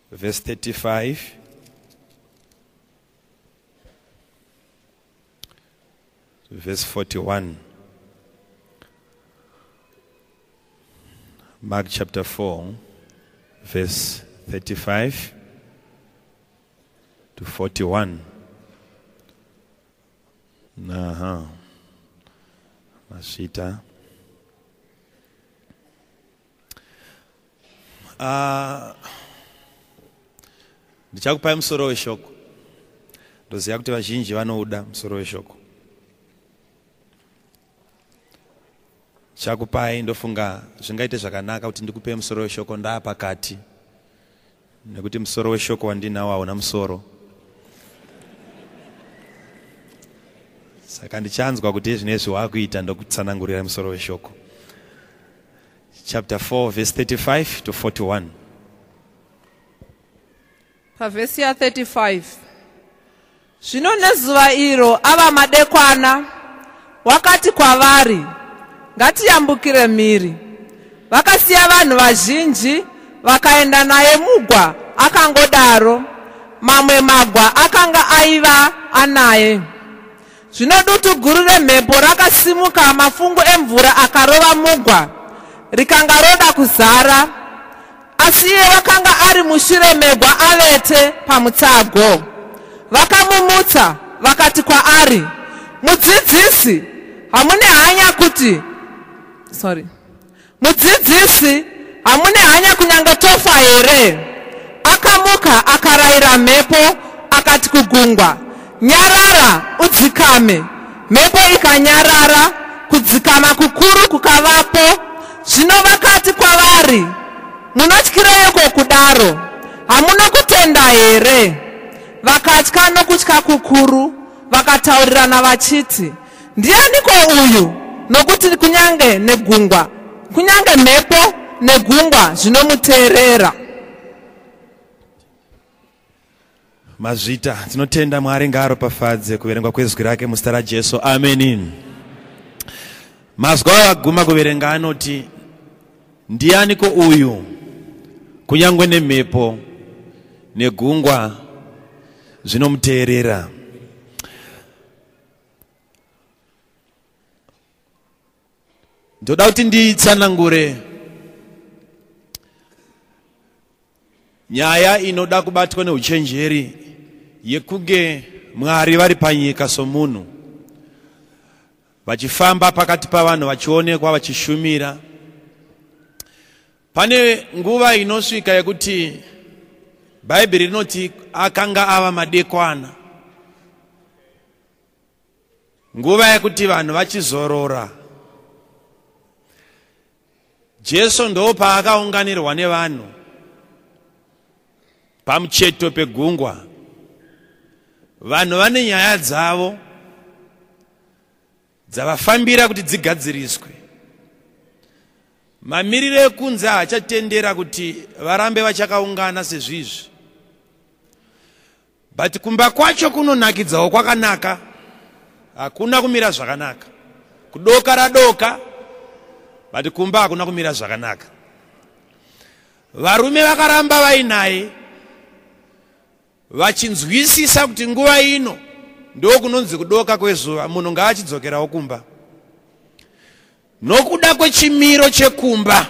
verse 35 to verse 41. Mark chapter 4, verse 35 to 41. Masita. Ndichakupai musoro weshoko. Ndoziva kuti vazhinji vanouda musoro weshoko. Chakupai ndofunga zvingaite zvakanaka kuti ndikupe musoro weshoko ndapakati. Nekuti musoro weshoko wandinawo hauna musoro. Saka ndichanzwa kuti zvinezvi wakuita ndokutsanangurira musoro weshoko. Chapter 4 verse 35 to 41. Pavhesi ya 35. Zvino nezuva iro ava madekwana wakati kwavari, ngatiyambukire mhiri. Vakasiya vanhu vazhinji vakaenda naye mugwa akangodaro. Mamwe magwa akanga aiva anaye. Zvino dutu guru remhepo rakasimuka, mafungu emvura akarova mugwa, rikanga roda kuzara. Asi iye wakanga ari mushure megwa avete pamutsago. Vakamumutsa vakati kwaari, mudzidzisi, hamune hanya kunyange tofa here? Akamuka akarayira mhepo akati kugungwa, nyarara udzikame. Mhepo ikanyarara, kudzikama kukuru kukavapo. Zvino vakati kwavari, munotyireiko kudaro? Hamuna kutenda here? Vakatya nokutya kukuru, vakataurirana vachiti, ndianiko uyu? Nokuti kunyange mhepo negungwa zvinomuteerera. Mazvita, tinotenda Mwari ngaaropafadze kuverengwa kwezwi rake muzita raJesu. Amen. Mazwi aguma kuverenga anoti, ndianiko uyu? Kunyangwe nemhepo negungwa zvinomuteerera. Ndoda kuti nditsanangure nyaya inoda kubatwa neuchenjeri yekunge Mwari vari panyika somunhu, vachifamba pakati pavanhu, vachionekwa, vachishumira. Pane nguva inosvika yekuti Bhaibheri rinoti akanga ava madekwana. Nguva yekuti vanhu vachizorora. Jesu ndo paakaunganirwa nevanhu pamucheto pegungwa. Vanhu vane nyaya dzavo dzavafambira kuti dzigadziriswe. Mamirire ekunze haachatendera kuti varambe vachakaungana sezvizvi. But kumba kwacho kunonakidzawo kwakanaka. Hakuna kumira zvakanaka. Kudoka radoka, but kumba hakuna kumira zvakanaka. Varume vakaramba vainaye, vachinzwisisa kuti nguva ino ndo kunonzi kudoka kwezuva, munhu ngaachidzokerawo kumba. Nokuda kwechimiro chekumba,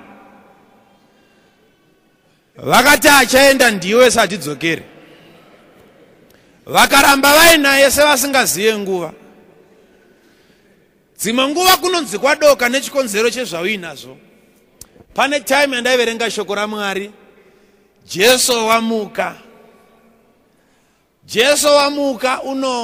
vakati achaenda ndiwe satidzokere. Vakaramba vainaye sevasingaziye nguva. Dzimwe nguva kunonzi kwadoka nechikonzero chezvauinazvo. Pane time yandaiverenga shoko raMwari, Jesu wamuka. Jesu wamuka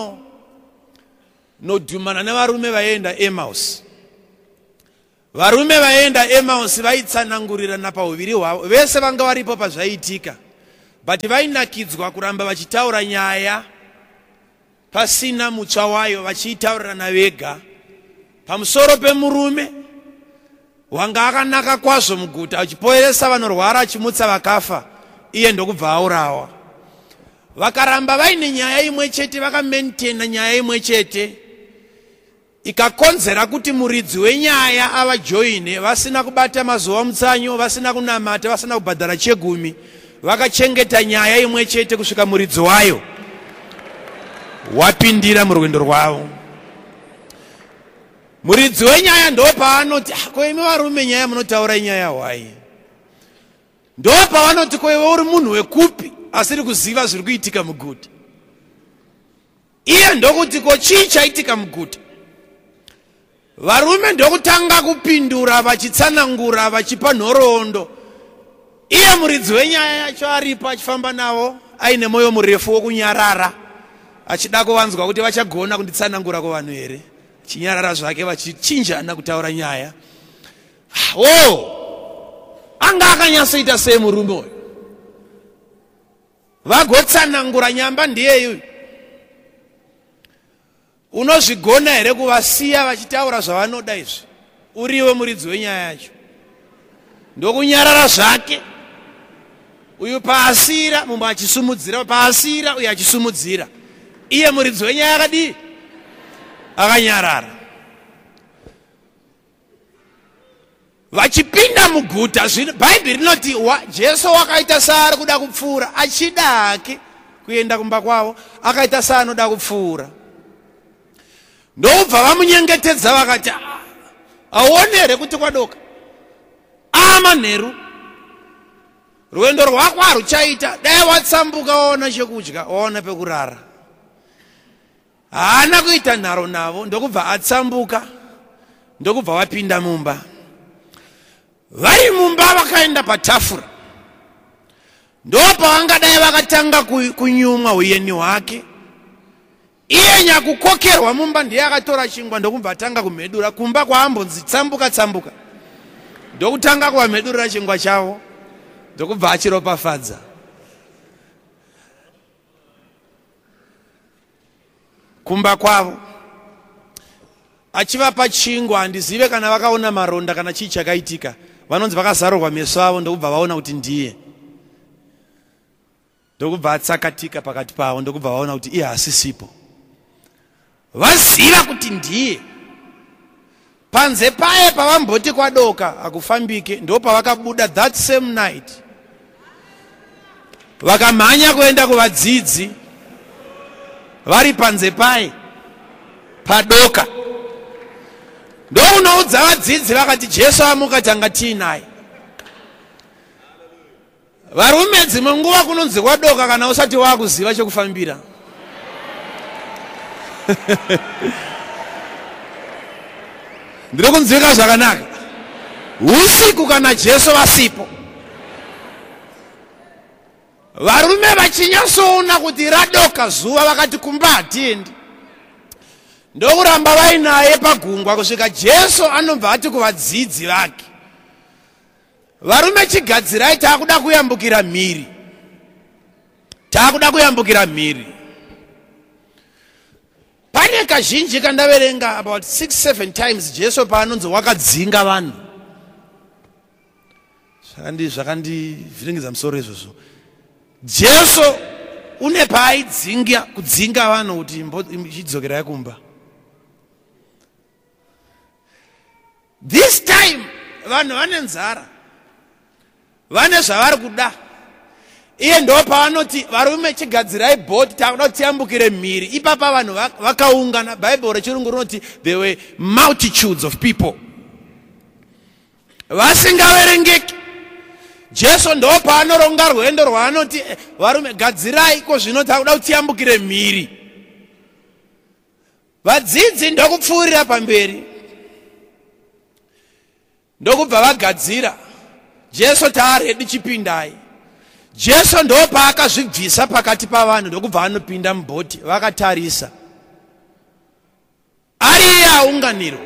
nodhumana nevarume vaenda Emmaus. Varume vaenda Emmaus vaitsanangurirana pauviri hwavo. Vese vanga varipo pazvaiitika, but vainakidzwa kuramba vachitaura nyaya pasina mutsva wayo, vachitaurirana vega pamusoro pemurume wanga akanaka kwazvo muguta, achipoeresa vanorwara, achimutsa vakafa, iye ndokubva aurawa. Vakaramba vaine nyaya imwe chete, vakamaintaina nyaya imwe chete, ikakonzera kuti muridzi wenyaya avajoine, vasina kubata mazuva mutsanyo, vasina kunamata, vasina kubhadhara chegumi, vakachengeta nyaya imwe chete kusvika muridzo wayo wapindira murwendo rwavo. Muridzi wenyaya ndopaanoti koimi varume nyaya munotaura nyaya hwai. Ndopavanoti koiwe uri munhu wekupi asiri kuziva zviri kuitika muguta. Iye ndokuti ko chii chaitika muguta. Varume ndokutanga kupindura vachitsanangura vachipa nhoroondo. Iye muridzi wenyaya yacho aripo achifamba navo aine mwoyo murefu wokunyarara achida kuvanzwa kuti vachagona kunditsanangura kuvanhu here. Chinyarara zvake vachichinjana kutaura nyaya. Anga akanyatsoita sei murume uyu. Vagotsanangura nyamba ndiyeyu. Unozvigona here kuvasiya vachitaura zvavanoda izvi? Uriwe muridzi wenyaya yacho. Ndokunyarara zvake. Uyu paasira mumwe achisumudzira, paasira uyu achisumudzira. Iye muridzi wenyaya akadii? Akanyarara. Vachipinda muguta zvino Bhaibheri rinoti Jesu wakaita saari kuda kupfuura achida hake kuenda kumba kwavo, akaita saanoda kupfuura. Ndobva vamunyengetedza vakati auone here kuti kwadoka. Manheru rwendo rwako haruchaita, dai watsambuka waona chekudya waona pekurara. Haana kuita nharo navo, ndokubva atsambuka, ndokubva wapinda mumba. Vari mumba vakaenda patafura. Ndopavangadai vakatanga kunyumwa uyeni hwake. Iye nyakukokerwa mumba ndiye akatora chingwa ndokubva atanga kumhedura kumba kwaambonzi tsambuka tsambuka. Ndokutanga kuamhedurira chingwa chavo, ndokubva achiropafadza. Kumba kwavo achivapa chingwa, handizive kana vakaona maronda kana chii chakaitika. Vanonzi vakazarurwa meso avo ndokubva vaona kuti ndiye. Ndokubva atsakatika pakati pavo, ndokubva vaona kuti iye hasisipo. Vaziva kuti ndiye. Panze paye pavamboti kwadoka hakufambike, ndopavakabuda that same night. Vakamhanya kuenda kuvadzidzi. Vari panze paye padoka. Ndounoudza vadzidzi vakati Jesu amuka tanga tiinaye. Varume dzimwe nguva kunonzi kwadoka kana usati wakuziva chekufambira. Ndiri kunzwika zvakanaka. Usiku kana Jesu vasipo. Varume vachinyasoona kuti radoka zuva vakati kumba hatiendi. Ndokuramba vainaye pagungwa kusvika Jesu anobva ati kuvadzidzi vake. Varume chigadzirai taakuda kuyambukira mhiri. Taakuda kuyambukira mhiri. Pane kazhinji kandaverenga about 6-7 times Jesu paanonzi wakadzinga vanhu. Zvakandivhiringidza musoro izvozvo. Jesu une paaidzinga kudzinga vanhu kuti chidzokerai kumba. This time vanhu vane nzara, vane zvavari kuda. Iye ndopaanoti varume chigadzirai bhoti taakuda kuti tiyambukire mhiri. Ipapa vanhu vakaungana. Bhaibheri rechirungu rinoti there were multitudes of people, vasingaverengeki. Jesu ndopaanoronga rwendo rwaanoti varume gadzirai ko zvino taakuda kuti tiyambukire mhiri. Vadzidzi ndokupfuurira pamberi, ndokubva vagadzira. Jesu taaredi chipindai. Jesu ndopaakazvibvisa pakati pavanhu ndokubva anopinda mubhoti. Vakatarisa ari iye aunganirwa.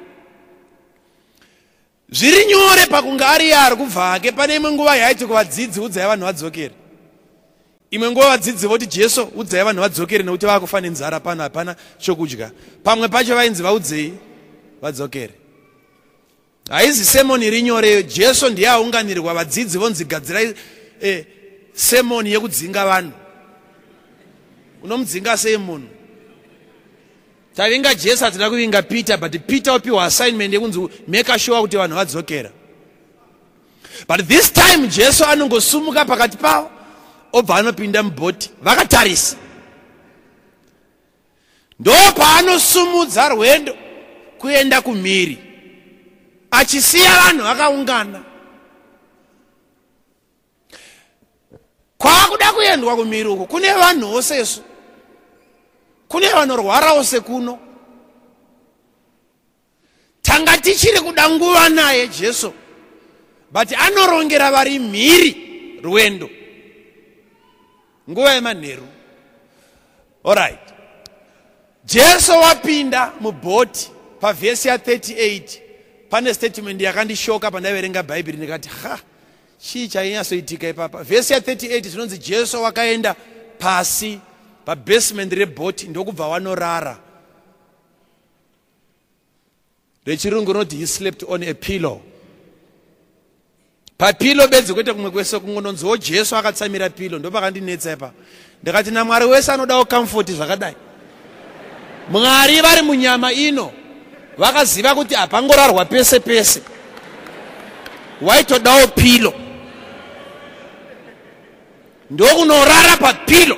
Zviri nyore pakunga ari iye ari kubva hake. Pane imwe nguva yaiti kuvadzidzi udzai vanhu vadzokere. Imwe nguva vadzidzi voti Jesu udzai vanhu vadzokere nekuti vakufa nenzara pano hapana chokudya. Pamwe pacho vainzi vaudzei vadzokere. Haizi semoni iri nyoreyo. Jesu ndiye aunganirwa. Vadzidzi vonzi gadzirai semoni yekudzinga vanhu. Unomudzinga sei munhu? Tavinga Jesu hatina kuvinga Peter, but Peter opiwa assignment yekunzi make sure kuti vanhu vadzokera. But this time Jesu anongosumuka pakati pavo obva anopinda mubhoti vakatarisa. Ndo paanosumudza rwendo kuenda kumhiri achisiya vanhu vakaungana. Kwakuda kuendwa kumhiri uko kune vanhu sesu, kune vanorwarawo sekuno. Tanga tichiri kuda nguva naye Jesu, but anorongera vari mhiri rwendo nguva yemanheru. Alright, Jesu wapinda mubhoti pavhesi ya 38 pane statement yakandishoka pandaiverenga bhaibheri ndikati chii chainyatsoitika ipapa. Vhesi ya 38 zvinonzi Jesu wakaenda pasi pabasement rebhoti ndokubva wanorara. Rechirungu rinoti he slept on a pillow. Papilo bedzi kwete kumwe kwese kungononziwo Jesu akatsamira pilo. Ndopakandinetsa ipa ndikati naMwari wese anodawo comfort zvakadai. Mwari vari munyama ino vakaziva kuti hapangorarwa pese pese, waitodawo pilo. Ndokunorara papilo.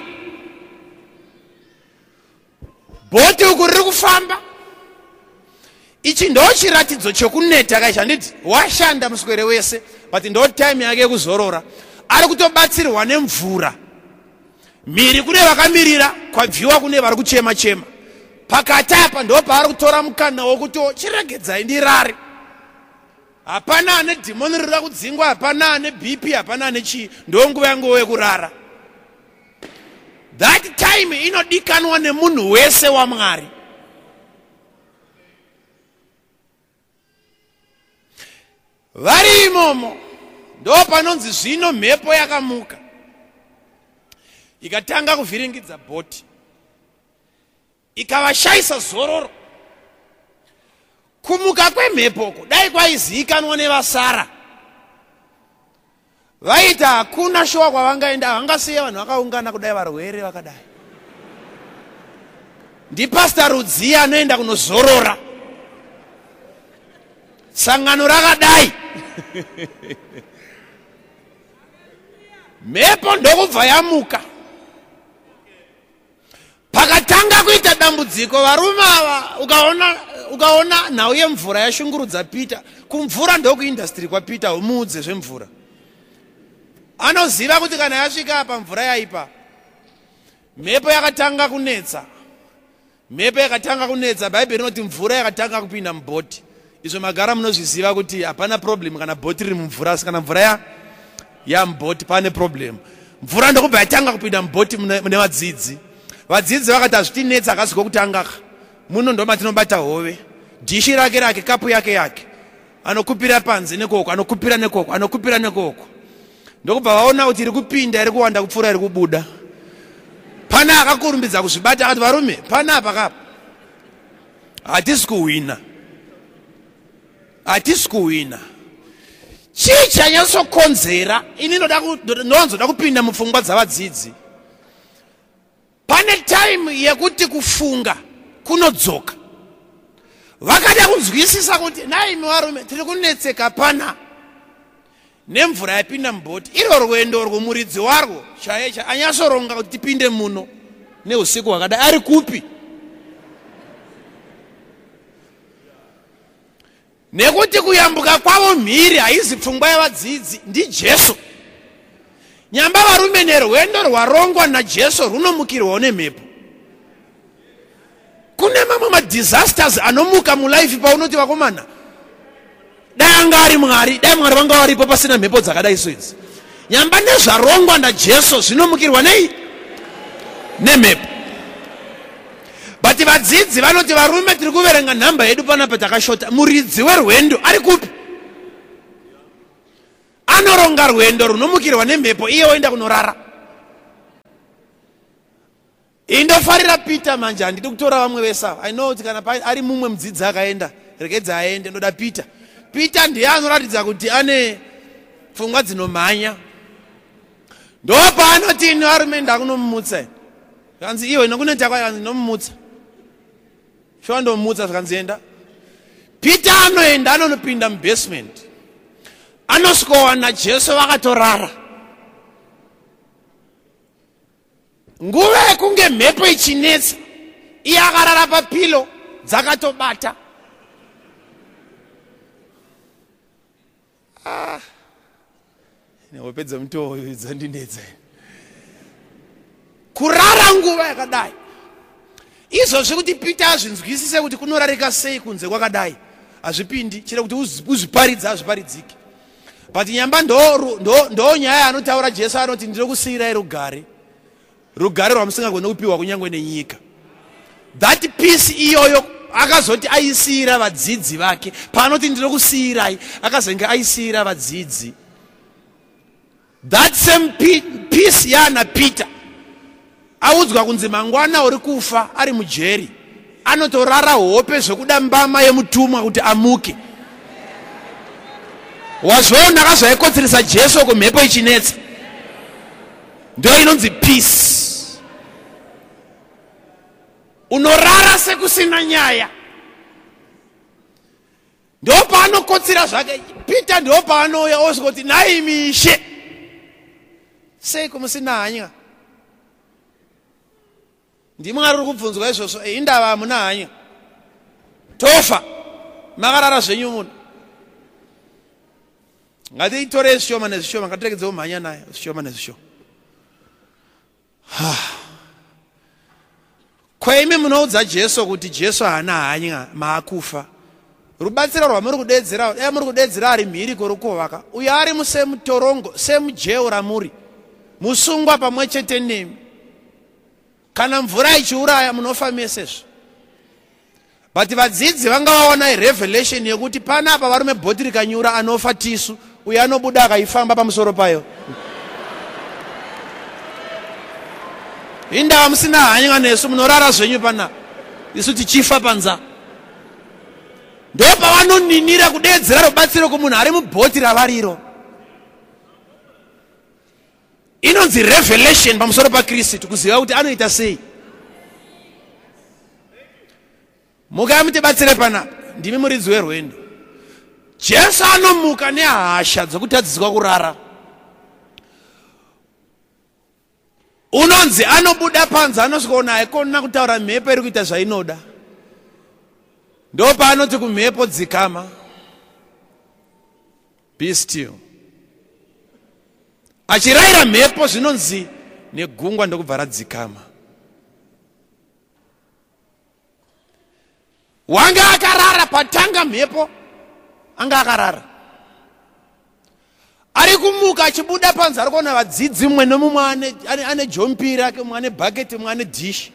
Bhoti uku riri kufamba. Ichi ndo chiratidzo chokuneta kaizha nditi washanda muswere wese, but ndo time yake yekuzorora. Ari kutobatsirwa nemvura. Mhiri kune vakamirira, kwabviwa kune vari kuchema chema. Pakati apa ndo paari kutora mukana wokuti chiregedzai ndirare. Hapana ane dhimoni rinoda kudzingwa, hapana ane BP, hapana ane chii. Ndo nguva yangu yekurara. That time inodikanwa nemunhu wese waMwari. Vari imomo ndo panonzi zvino mhepo yakamuka ikatanga kuvhiringidza bhoti ikavashayisa zororo. Kumuka kwemhepoko dai kwaizivikanwa nevasara, vaita hakuna showa kwavangaenda, havangasiya vanhu vakaungana kudai varwere vakadai. Ndipastor Rudziya anoenda kunozorora, sangano rakadai. Mhepo ndokubva yamuka. Pakatanga kuita dambudziko, varume ava ukaona nhau yemvura yashungurudza Peter. Kumvura ndokuindustry kwaPeter, umuudze zvemvura. Anoziva kuti kana yasvika apa mvura yaipa. Mhepo yakatanga kunetsa. Mhepo yakatanga kunetsa, Bhaibheri rinoti mvura yakatanga kupinda mubhoti. Izvo magara munozviziva kuti hapana problem kana bhoti riri mumvura, asi kana mvura yamubhoti pane problem. Mvura ndokubva yatanga kupinda mubhoti mune vadzidzi. Vadzidzi vakati hazvitinetsa akazwa kutanga muno ndo matinobata hove. Dhishi rake kapu yake anokupira panze nekoko, anokupira nekoko, anokupira nekoko. Ndokubva vaona kuti iri kupinda iri kuwanda kupfuura iri kubuda. Pana akakurumbidza kuzvibata akati varume panapa kapa hatisi kuwina. Hatisi kuwina. Chii chanyatsokonzera ini ndonzoda kupinda mupfungwa dzavadzidzi. Pane time yekuti kufunga kunodzoka. Vakada kunzwisisa kuti naimi varume tiri kunetseka pana nemvura yapinda mubhoti. Iro rwendo rwomuridzi warwo chaiye anyatsoronga kuti tipinde muno neusiku hwakadai ari kupi. Nekuti kuyambuka kwavo mhiri haizi pfungwa yavadzidzi, ndiJesu. Nyamba varume nerwendo rwarongwa naJesu runomukirwawo nemhepo. Kune mamwe madisasters anomuka mulife paunoti vakomana dai anga ari Mwari, dai Mwari vanga varipo pasina mhepo dzakadai soidzi. Nyamba nezvarongwa naJesu zvinomukirwa nei? Nemhepo. But vadzidzi vanoti varume tiri kuverenga nhamba yedu panapa takashota. Muridzi werwendo ari kupi? Anoronga rwendo runomukirwa nemhepo, iye oenda kunorara. Indofarira Peter manje, handidi kutora vamwe vese. I know kuti kana ari mumwe mudzidzi akaenda regedza aende, ndoda Peter. Peter ndiye anoratidza kuti ane pfungwa dzinomhanya. Ndopaanoti ini varume ndakunomumutsa. Kanzi iwe nokuneta kwayo kanzi nomumutsa. Shwa ndomumutsa zvakanzienda. Peter anoenda anonopinda mubasement. anosikowana Jesu vakatorara. Nguva yekunge mhepo ichinetsa iye akarara papilo dzakatobata. Wapedza mutoo dzandinedza. Kurara nguva yakadai. Izvozvi kuti Peter azvinzwisise kuti kunorarika sei kunze kwakadai hazvipindi, chero kuti uzviparidza hazviparidziki. But nyamba ndo nyaya anotaura Jesu anoti ndiri kusiyirai rugare. Rugare rwamusingagoni kupiwa kunyangwe nenyika. That peace iyoyo akazoti aisiyira vadzidzi vake. Paanoti ndiri kusiyirai akazenge aisiyira vadzidzi. That same peace yana Peter audzwa kunzi mangwana uri kufa ari mujeri anotorara hope zvekuda mbama yemutumwa kuti amuke. Wazvoona kazvaikodzeresa Jesu kumhepo ichinetsa. Ndio inonzi peace. Unorara sekusina nyaya. Ndio paanokotsera zvake. Peter ndio paanouya osvoti naimishe. Sei kumusina hanya. Ndimwari uri kubvunzwa izvozvo indava hamuna hanya. Tofa makarara zvenyu muno. Ngatiitore zvishoma nezvishoma ngatirekedzewo mhanya naye zvishoma nezvishoma. Kwaimi munoudza Jesu kuti Jesu haana hanya maakufa. Rubatsiro rwamuri kudedzera, muri kudedzera ari mhiri kworukovaka. Uyo ari musemutorongo, semujeu ramuri. Musungwa pamwe chete nemi. Kana mvura ichiuraya munofa mesezvo. But vadzidzi vanga vaona revelation yekuti panapa varume bhoti rikanyura anofa tisu, uyo anobuda akaifamba pamusoro payo. Indava musina hanya nesu munorara zvenyu panapa. Isu tichifa panza. Ndo pavanoninira kudedzera rubatsiro kumunhu ari mubhoti ravariro. Inonzi revelation pamusoro paKristu kuziva kuti anoita sei. Mukamutibatsire panapa ndimi muridzi werwendo. Jesu anomuka nehasha dzokutadziswa kurara. Unonzi anobuda panze anosvikaona haikona kutaura mhepo iri kuita zvainoda. Ndo paanoti kumhepo dzikama. Be still. Achirayira mhepo zvinonzi negungwa ndokubva radzikama. Wanga akarara patanga mhepo anga akarara. Ari kumuka achibuda panze ari kuona vadzidzi mumwe nomumwe ane jompi rake, mumwe ane bucket, mumwe ane dish.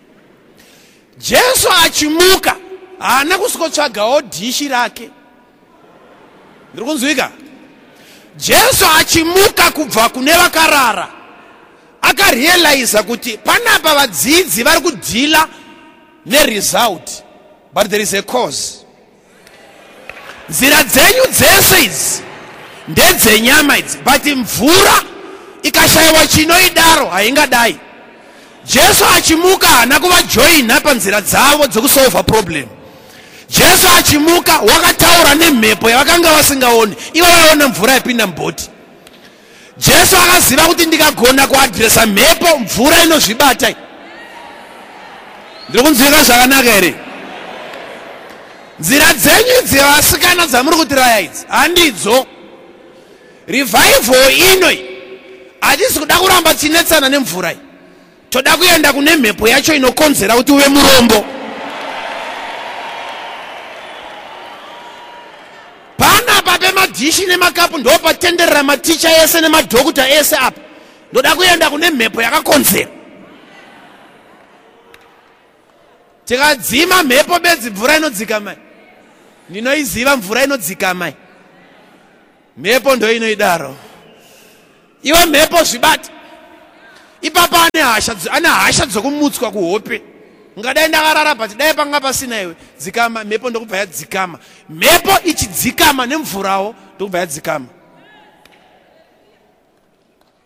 Jesu achimuka haana kusvikotsvagawo dishi rake. Ndiri kunzwika? Jesu achimuka kubva kune vakarara akarealiza kuti panapa vadzidzi vari kudhila neresult, but there is a cause. Nzira dzenyu dzese idzi ndedzenyama idzi, but mvura ikashayiwa chinoidaro haingadai. Jesu achimuka haana kuvajoina panzira dzavo dzokusolva problem. Jesu achimuka wakataura nemhepo yavakanga vasingaoni, ivo vaiona mvura yapinda mubhoti. Jesu akaziva kuti ndikagona kuadhiresa mhepo mvura inozvibata. Ndiri kunzwika zvakanaka here? Nzira dzenyu dzevasikana dzamuri kutiraya idzi handidzo. Revival inoi hatisi kuda kuramba tinetsana nemvura iyi. Toda kuenda kune mhepo yacho inokonzera kuti uve murombo. Panapa pemadishi nemakapu ndo patenderera maticha ese nemadhokuta ese apa. Ndoda kuenda kune mhepo yakakonzera. Tikadzima mhepo bedzi mvura inodzikama. Ndinoiziva mvura inodzikama. Mhepo ndo inoidaro. Iwe mhepo zvibati. Ipapa ane hasha dzokumutswa kuhope. Ngadai ndakarara pati dai panga pasina iwe dzikama, mhepo ndokubva yadzikama. Mhepo ichidzikama nemvurawo ndokubva yadzikama.